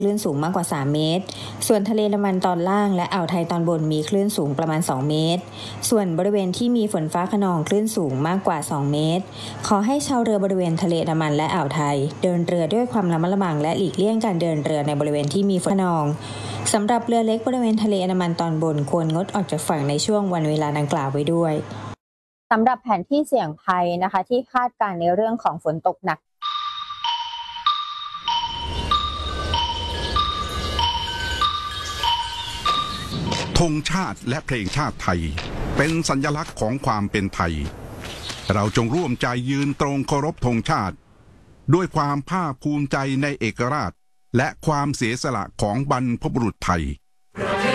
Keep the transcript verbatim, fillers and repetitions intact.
คลื่นสูงมากกว่าสามเมตรส่วนทะเลอันดามันตอนล่างและอ่าวไทยตอนบนมีคลื่นสูงประมาณสองเมตรส่วนบริเวณที่มีฝนฟ้าคะนองคลื่นสูงมากกว่าสองเมตรขอให้ชาวเรือบริเวณทะเลอันดามันและอ่าวไทยเดินเรือด้วยความระมัดระวังและหลีกเลี่ยงการเดินเรือในบริเวณที่มีฝนคะนองสำหรับเรือเล็กบริเวณทะเลอันดามันตอนบนควรงดออกจากฝั่งในช่วงวันเวลาดังกล่าวไว้ด้วยสำหรับแผนที่เสี่ยงภัยนะคะที่คาดการณ์ในเรื่องของฝนตกหนักธงชาติและเพลงชาติไทยเป็นสัญลักษณ์ของความเป็นไทยเราจงร่วมใจยืนตรงเคารพธงชาติด้วยความภาคภูมิใจในเอกราชและความเสียสละของบรรพบุรุษไทย